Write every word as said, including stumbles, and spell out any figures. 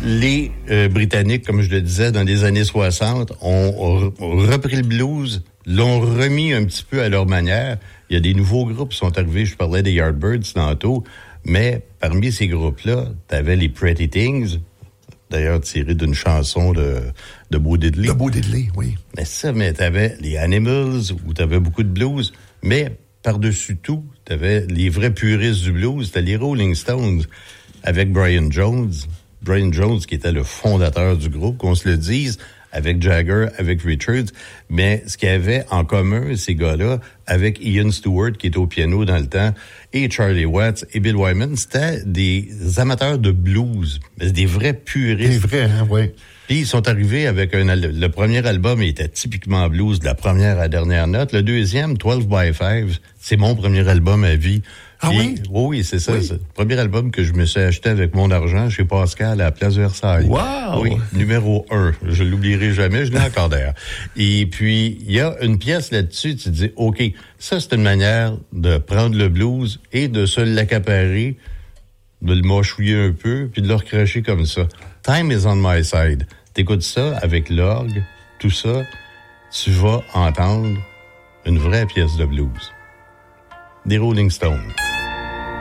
les euh, Britanniques, comme je le disais, dans les années soixante, ont, ont repris le blues, l'ont remis un petit peu à leur manière. Il y a des nouveaux groupes qui sont arrivés, je parlais des Yardbirds tantôt, mais parmi ces groupes-là, t'avais les Pretty Things, d'ailleurs tiré d'une chanson de, de Bo Diddley. De Bo Diddley, oui. Mais ça, mais t'avais les Animals, où t'avais beaucoup de blues, mais par-dessus tout, t'avais les vrais puristes du blues, t'as les Rolling Stones, avec Brian Jones. Brian Jones, qui était le fondateur du groupe, qu'on se le dise, avec Jagger, avec Richards. Mais ce qu'il y avait en commun, ces gars-là, avec Ian Stewart, qui était au piano dans le temps, et Charlie Watts et Bill Wyman, c'était des amateurs de blues, des vrais puristes. Des vrais, hein, oui. Puis ils sont arrivés avec un... Le premier album était typiquement blues, de la première à la dernière note. Le deuxième, twelve by five, c'est mon premier album à vie. Ah Puis, oui? Oui, c'est ça. Oui. C'est le premier album que je me suis acheté avec mon argent chez Pascal à la Place Versailles. Wow! Oui, numéro un. Je l'oublierai jamais, je l'ai encore d'ailleurs. Et puis, il y a une pièce là-dessus, tu te dis, OK, ça c'est une manière de prendre le blues et de se l'accaparer, de le mâchouiller un peu, puis de le recracher comme ça. Time is on my side. T'écoutes ça avec l'orgue, tout ça, tu vas entendre une vraie pièce de blues. Des Rolling Stones.